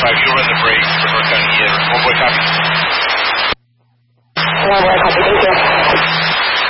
5, you'll run the brakes for North County here. One boy copy.